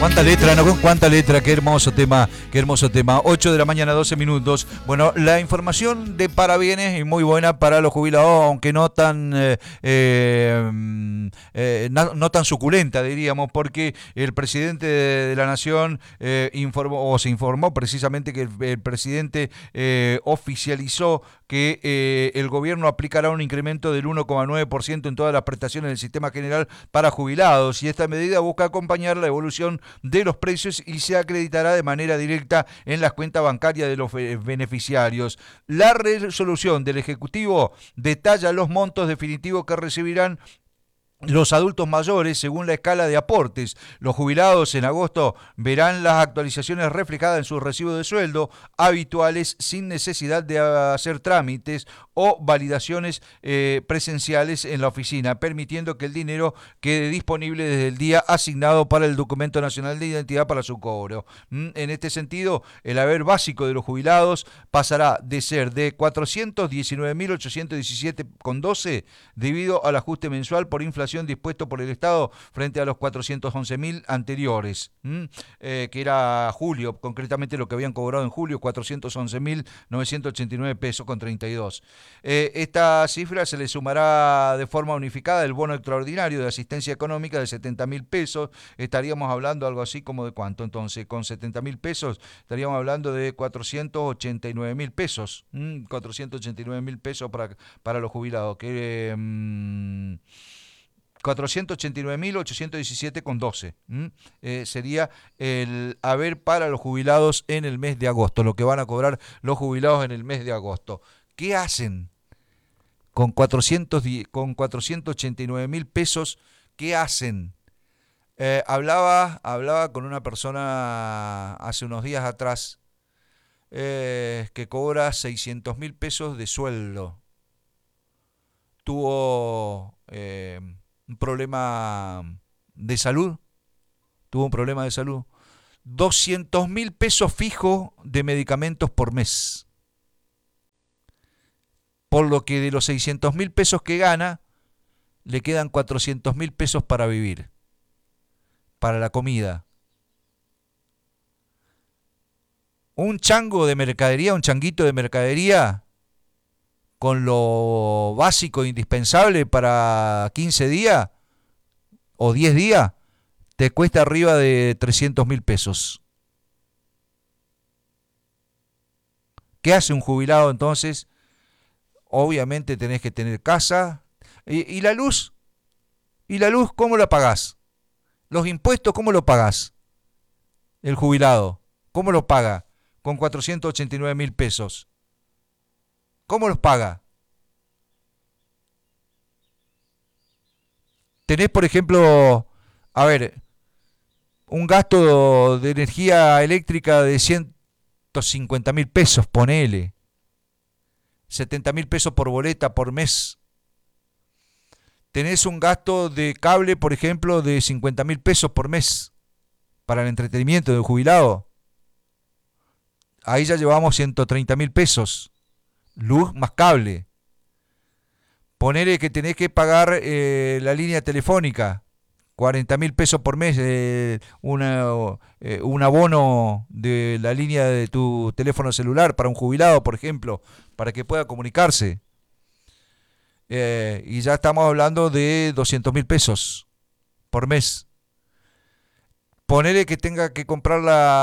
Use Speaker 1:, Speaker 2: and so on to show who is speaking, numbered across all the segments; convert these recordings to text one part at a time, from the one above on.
Speaker 1: Cuánta letra, ¿no? Cuánta letra, qué hermoso tema, qué hermoso tema. 8 de la mañana, 12 minutos. Bueno, la información de parabienes y muy buena para los jubilados, aunque no tan no tan suculenta, diríamos, porque el presidente de la Nación se informó precisamente que el presidente oficializó que el gobierno aplicará un incremento del 1,9% en todas las prestaciones del sistema general para jubilados, y esta medida busca acompañar la evolución de los precios y se acreditará de manera directa en las cuentas bancarias de los beneficiarios. La resolución del Ejecutivo detalla los montos definitivos que recibirán los adultos mayores según la escala de aportes. Los jubilados en agosto verán las actualizaciones reflejadas en sus recibos de sueldo habituales sin necesidad de hacer trámites o validaciones presenciales en la oficina, permitiendo que el dinero quede disponible desde el día asignado para el documento nacional de identidad para su cobro. En este sentido, el haber básico de los jubilados pasará de ser de 419.817,12 debido al ajuste mensual por inflación dispuesto por el Estado frente a los 411.000 anteriores, que era julio, concretamente lo que habían cobrado en julio, 411.989 pesos con 32. Esta cifra se le sumará de forma unificada el bono extraordinario de asistencia económica de 70.000 pesos. Estaríamos hablando algo así como de cuánto, entonces, con 70.000 pesos estaríamos hablando de 489.000 pesos, 489.000 pesos para los jubilados, que 489.817,12 sería el haber para los jubilados en el mes de agosto, lo que van a cobrar los jubilados en el mes de agosto. ¿Qué hacen con 489.000 pesos? ¿Qué hacen? Hablaba con una persona hace unos días atrás que cobra 600.000 pesos de sueldo. Tuvo un problema de salud, 200.000 pesos fijos de medicamentos por mes, por lo que de los 600.000 pesos que gana, le quedan 400.000 pesos para vivir, para la comida. Un changuito de mercadería, con lo básico e indispensable para 15 días o 10 días, te cuesta arriba de 300.000 pesos. ¿Qué hace un jubilado entonces? Obviamente tenés que tener casa. ¿Y la luz? ¿Y la luz cómo la pagás? ¿Los impuestos cómo lo pagás? El jubilado, ¿cómo lo paga? Con 489.000 pesos. ¿Cómo los paga? Tenés, por ejemplo, un gasto de energía eléctrica de 150.000 pesos, ponele. 70.000 pesos por boleta por mes. Tenés un gasto de cable, por ejemplo, de 50.000 pesos por mes para el entretenimiento del jubilado. Ahí ya llevamos 130.000 pesos. Luz más cable. Ponele que tenés que pagar la línea telefónica, 40.000 pesos por mes, un abono de la línea de tu teléfono celular para un jubilado, por ejemplo, para que pueda comunicarse. Y ya estamos hablando de 200.000 pesos por mes. Ponele que tenga que comprar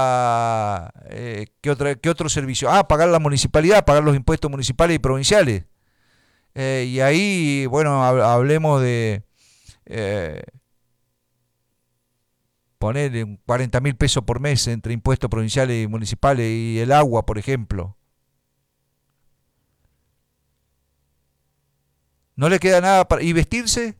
Speaker 1: ¿qué otro servicio? Pagar la municipalidad, pagar los impuestos municipales y provinciales. Y ahí, bueno, hablemos de ponerle 40.000 pesos por mes entre impuestos provinciales y municipales y el agua, por ejemplo. No le queda nada para... ¿Y vestirse?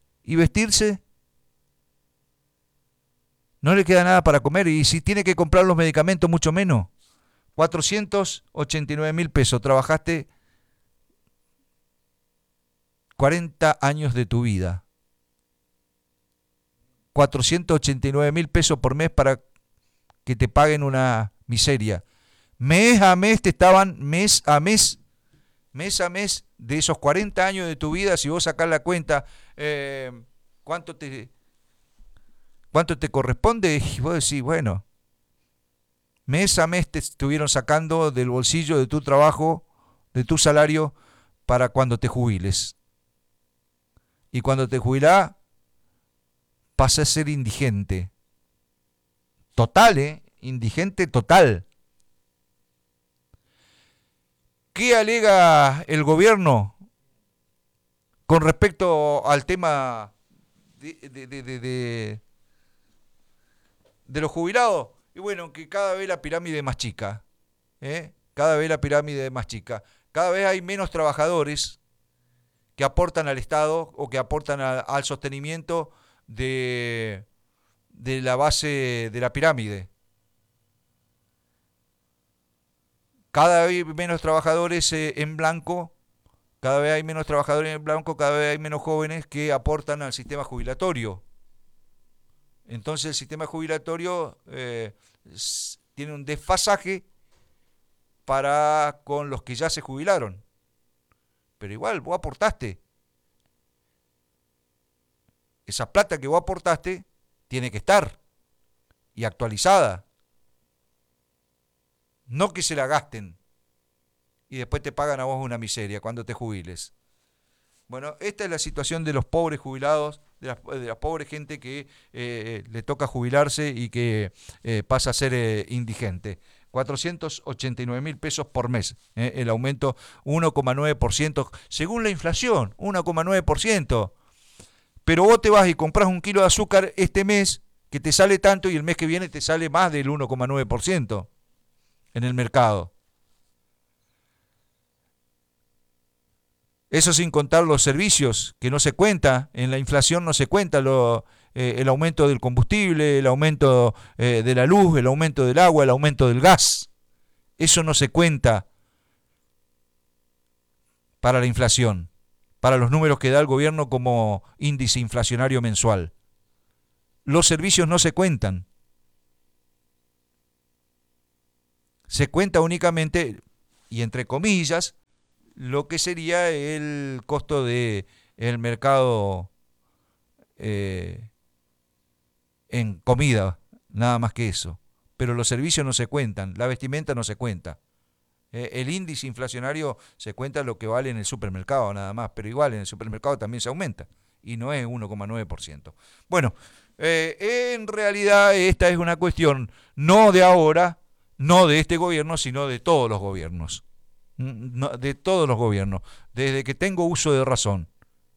Speaker 1: No le queda nada para comer, y si tiene que comprar los medicamentos, mucho menos. 489.000 pesos. Trabajaste 40 años de tu vida. 489.000 pesos por mes para que te paguen una miseria. Mes a mes te estaban, mes a mes, de esos 40 años de tu vida, si vos sacás la cuenta, ¿cuánto ¿Cuánto te corresponde? Y vos decís, bueno, mes a mes te estuvieron sacando del bolsillo de tu trabajo, de tu salario, para cuando te jubiles. Y cuando te jubilás, pasás a ser indigente. Total, ¿eh? Indigente total. ¿Qué alega el gobierno con respecto al tema de, de, de, de, de, de los jubilados? Y bueno, que cada vez la pirámide es más chica. ¿Eh? Cada vez la pirámide es más chica. Cada vez hay menos trabajadores que aportan al Estado o que aportan al sostenimiento de la base de la pirámide. Cada vez hay menos trabajadores en blanco, cada vez hay menos trabajadores en blanco, cada vez hay menos jóvenes que aportan al sistema jubilatorio. Entonces el sistema jubilatorio tiene un desfasaje para con los que ya se jubilaron. Pero igual, vos aportaste. Esa plata que vos aportaste tiene que estar y actualizada. No que se la gasten y después te pagan a vos una miseria cuando te jubiles. Bueno, esta es la situación de los pobres jubilados, de la pobre gente que le toca jubilarse y que pasa a ser indigente. 489.000 pesos por mes, el aumento 1,9%, según la inflación, 1,9%. Pero vos te vas y compras un kilo de azúcar este mes que te sale tanto y el mes que viene te sale más del 1,9% en el mercado. Eso sin contar los servicios, que no se cuenta, en la inflación no se cuenta el aumento del combustible, el aumento de la luz, el aumento del agua, el aumento del gas. Eso no se cuenta para la inflación, para los números que da el gobierno como índice inflacionario mensual. Los servicios no se cuentan. Se cuenta únicamente, y entre comillas, lo que sería el costo de el mercado en comida, nada más que eso. Pero los servicios no se cuentan, la vestimenta no se cuenta. El índice inflacionario se cuenta lo que vale en el supermercado nada más, pero igual en el supermercado también se aumenta y no es 1,9%. Bueno, en realidad esta es una cuestión no de ahora, no de este gobierno, sino de todos los gobiernos. No, de todos los gobiernos, desde que tengo uso de razón.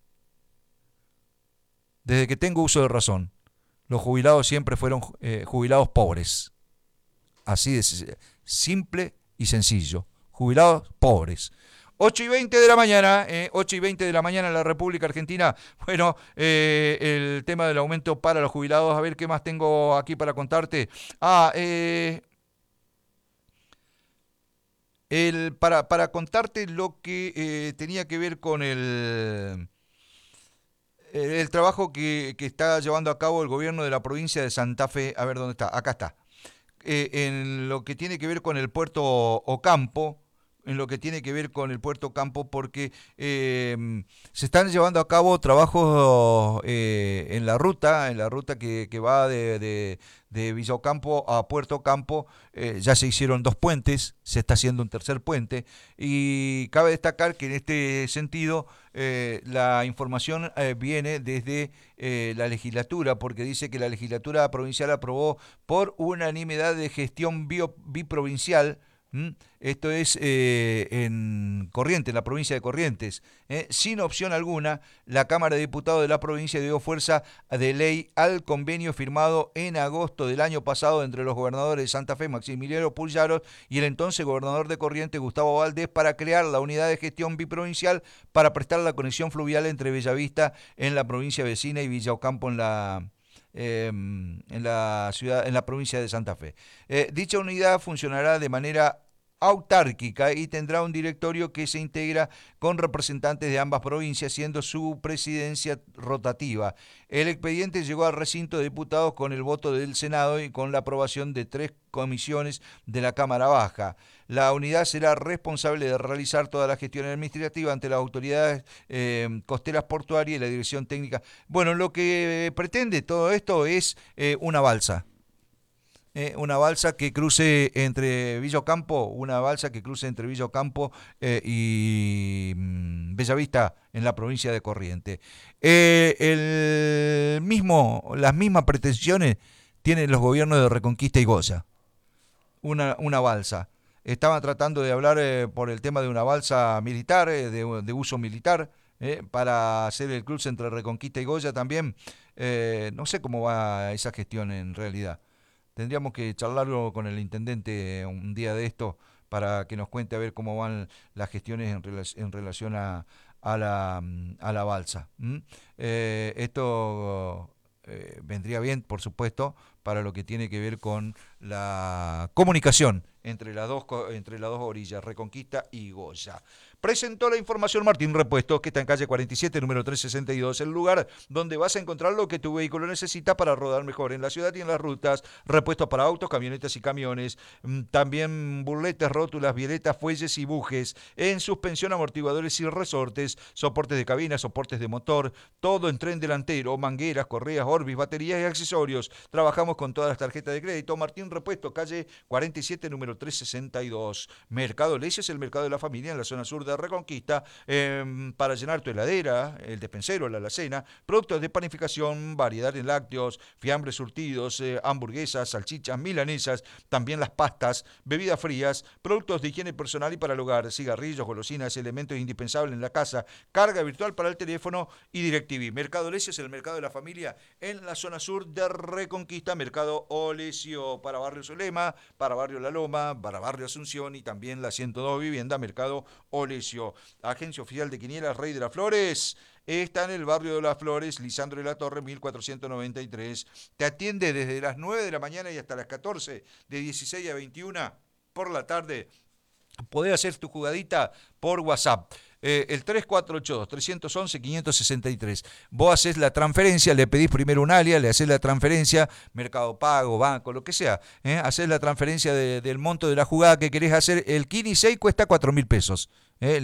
Speaker 1: Desde que tengo uso de razón. Los jubilados siempre fueron jubilados pobres. Así de simple y sencillo. Jubilados pobres. 8:20 de la mañana, 8:20 de la mañana en la República Argentina. Bueno, el tema del aumento para los jubilados. A ver qué más tengo aquí para contarte. Para contarte lo que tenía que ver con el trabajo que está llevando a cabo el gobierno de la provincia de Santa Fe. A ver dónde está. Acá está. En lo que tiene que ver con el puerto Ocampo, en lo que tiene que ver con el puerto Ocampo, porque se están llevando a cabo trabajos en la ruta que va de Villa Ocampo a Puerto Ocampo. Ya se hicieron 2 puentes, se está haciendo un tercer puente, y cabe destacar que en este sentido la información viene desde la legislatura, porque dice que la legislatura provincial aprobó por unanimidad de gestión biprovincial. Esto es en Corrientes, en la provincia de Corrientes. Sin opción alguna, la Cámara de Diputados de la provincia dio fuerza de ley al convenio firmado en agosto del año pasado entre los gobernadores de Santa Fe, Maximiliano Pulllaros, y el entonces gobernador de Corrientes, Gustavo Valdés, para crear la unidad de gestión biprovincial para prestar la conexión fluvial entre Bellavista en la provincia vecina y Villa Ocampo en la ciudad, en la provincia de Santa Fe. Dicha unidad funcionará de manera autárquica y tendrá un directorio que se integra con representantes de ambas provincias, siendo su presidencia rotativa. El expediente llegó al recinto de diputados con el voto del Senado y con la aprobación de 3 comisiones de la Cámara Baja. La unidad será responsable de realizar toda la gestión administrativa ante las autoridades costeras portuarias y la dirección técnica. Bueno, lo que pretende todo esto es una balsa. Una balsa que cruce entre Villa Ocampo, y Bellavista en la provincia de Corrientes. Las mismas pretensiones tienen los gobiernos de Reconquista y Goya. Una balsa. Estaban tratando de hablar por el tema de una balsa militar, de uso militar, para hacer el cruce entre Reconquista y Goya también. No sé cómo va esa gestión en realidad. Tendríamos que charlarlo con el intendente un día de esto para que nos cuente a ver cómo van las gestiones en relación a la balsa. Esto vendría bien, por supuesto, para lo que tiene que ver con la comunicación entre las dos orillas, Reconquista y Goya. Presentó la información Martín Repuestos, que está en calle 47, número 362, el lugar donde vas a encontrar lo que tu vehículo necesita para rodar mejor en la ciudad y en las rutas. Repuestos para autos, camionetas y camiones. También burletes, rótulas, violetas, fuelles y bujes. En suspensión, amortiguadores y resortes. Soportes de cabina, soportes de motor. Todo en tren delantero, mangueras, correas, orbis, baterías y accesorios. Trabajamos con todas las tarjetas de crédito. Martín Repuestos, calle 47, número 362. Mercado Leche es el mercado de la familia en la zona sur de Reconquista, para llenar tu heladera, el despensero, la alacena, productos de panificación, variedad de lácteos, fiambres surtidos, hamburguesas, salchichas, milanesas, también las pastas, bebidas frías, productos de higiene personal y para el hogar, cigarrillos, golosinas, elementos indispensables en la casa, carga virtual para el teléfono y DirecTV. Mercado Leche es el mercado de la familia en la zona sur de Reconquista. Mercado Olesio para Barrio Zulema, para Barrio La Loma, para Barrio Asunción y también la 102 Vivienda, Mercado Olesio. Agencia oficial de Quinielas Rey de las Flores. Está en el barrio de las Flores, Lisandro de la Torre, 1493. Te atiende desde las 9 de la mañana y hasta las 14, de 16 a 21 por la tarde. Podés hacer tu jugadita por WhatsApp. El 3482-311-563. Vos haces la transferencia, le pedís primero un alias, le haces la transferencia, Mercado Pago, banco, lo que sea. Haces la transferencia del monto de la jugada que querés hacer. El Kini 6 cuesta 4.000 pesos.